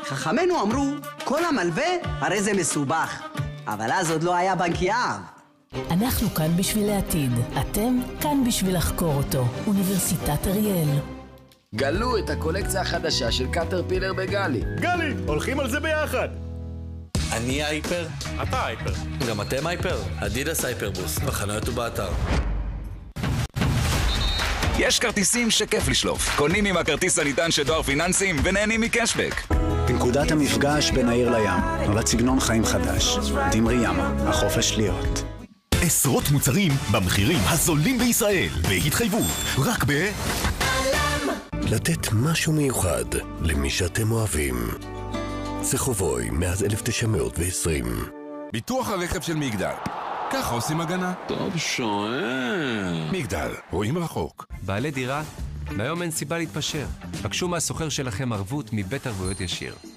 חכמינו אמרו, כל המלווה הרי זה מסובך. אבל אז עוד לא היה בנק יהב. אנחנו כאן בשביל העתיד. אתם כאן בשביל לחקור אותו. אוניברסיטת אריאל. גלו את הקולקציה החדשה של קטרפילר בגלי. גלי, הולכים על זה ביחד. אני הייפר. אתה הייפר. גם אתם הייפר. אדידס הייפרבוס. בחנויות ובאתר. יש כרטיסים שכיף לשלוף. קונים עם הכרטיס הניתן של דואר פיננסים ונהנים מקשבק. בנקודת המפגש בין העיר לים, נולד סגנון חיים חדש. דמרי ימה, החופש להיות. עשרות מוצרים במחירים הזולים בישראל. בהתחייבות, רק לתת משהו מיוחד למי שאתם אוהבים. סחובוי, מאז 1920. ביטוח הרכב של מגדל. ככה עושים הגנה. טוב שואל. מגדל, רואים רחוק. בעלי דירה, מהיום אין סיבה להתפשר. בקשו מהסוחר שלכם ערבות מבית ערבויות ישיר.